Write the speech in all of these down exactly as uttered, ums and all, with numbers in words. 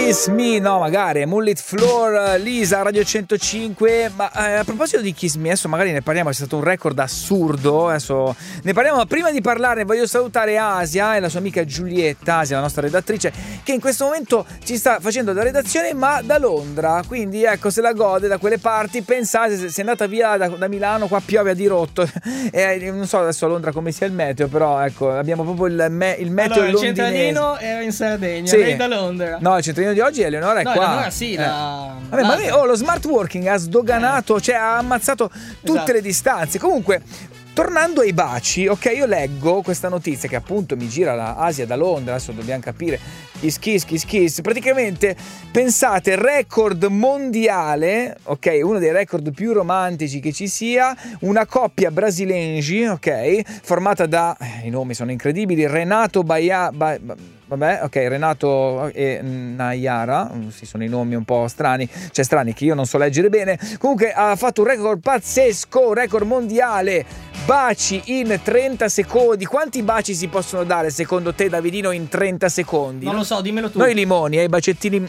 Kiss Me, no magari Mullet Floor, Lisa, Radio centocinque. Ma eh, a proposito di Kiss Me, adesso magari ne parliamo, è stato un record assurdo, adesso ne parliamo, ma prima di parlarne voglio salutare Asia e la sua amica Giulietta, Asia la nostra redattrice, che in questo momento ci sta facendo da redazione ma da Londra, quindi ecco, se la gode da quelle parti. Pensate, se è andata via da, da Milano, qua piove a dirotto e non so adesso a Londra come sia il meteo, però ecco, abbiamo proprio il, me, il meteo allora, londinese. Il centralino era in Sardegna, sì. lei da Londra. No, il centralino di oggi Eleonora è no, qua. Eleonora sì, eh. da... Vabbè, ma lei, oh, lo smart working ha sdoganato, eh. cioè ha ammazzato tutte esatto. le distanze. Comunque, tornando ai baci, ok, io leggo questa notizia che appunto mi gira la Asia da Londra, adesso dobbiamo capire, kiss kiss kiss kiss, praticamente pensate, record mondiale, ok, uno dei record più romantici che ci sia, una coppia brasilengi, ok, formata da, eh, i nomi sono incredibili, Renato Baia, ba, vabbè, ok, Renato e Nayara, sì, sono i nomi un po' strani, cioè strani che io non so leggere bene, comunque ha fatto un record pazzesco, un record mondiale. Baci in trenta secondi. Quanti baci si possono dare secondo te, Davidino, in trenta secondi? Non lo so, dimmelo tu. Noi limoni, ai eh, bacettini.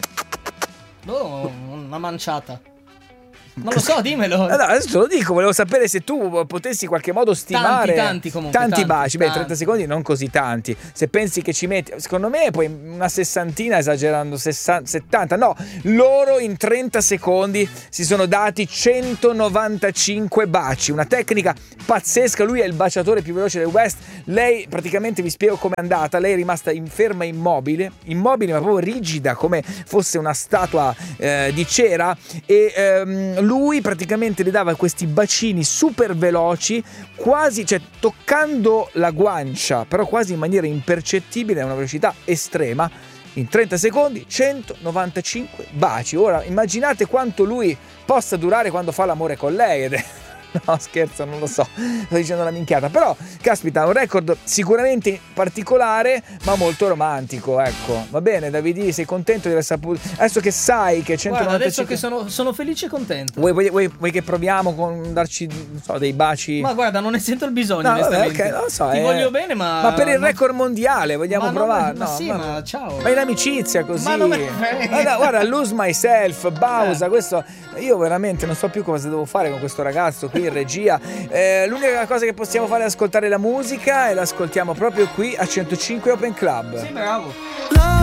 No, una manciata. Non lo so, dimmelo. No, adesso te lo dico, volevo sapere se tu potessi in qualche modo stimare. Tanti, tanti comunque. Tanti, tanti baci, tanti. beh, trenta secondi non così tanti. Se pensi che ci metti, secondo me poi una sessantina, esagerando, sessanta, settanta, no, loro in trenta secondi si sono dati centonovantacinque baci, una tecnica pazzesca. Lui è il baciatore più veloce del West. Lei, praticamente vi spiego com'è andata, lei è rimasta ferma immobile, immobile ma proprio rigida come fosse una statua eh, di cera e ehm, lui praticamente le dava questi bacini super veloci, quasi, cioè toccando la guancia, però quasi in maniera impercettibile, a una velocità estrema. In trenta secondi centonovantacinque baci. Ora immaginate quanto lui possa durare quando fa l'amore con lei. Ed è... No, scherzo, non lo so, sto dicendo una minchiata, però caspita, un record sicuramente particolare ma molto romantico, ecco. Va bene, Davide, sei contento di aver saputo, adesso che sai che centonovantacinque... Guarda, adesso che sono, sono felice e contento. Vuoi, vuoi, vuoi, vuoi che proviamo con darci, non so, dei baci? Ma guarda, non ne sento il bisogno, no, vabbè, onestamente. okay, non lo so, ti eh... voglio bene, ma... Ma per il record mondiale vogliamo ma provare? No, ma no, sì, ma... ma ciao. Ma in amicizia così. Ma non me ne frega. Guarda, guarda, Lose Myself, Bausa, eh. questo... Io veramente non so più cosa devo fare con questo ragazzo qui in regia. Eh, l'unica cosa che possiamo fare è ascoltare la musica e l'ascoltiamo proprio qui a centocinque Open Club. Sì, bravo.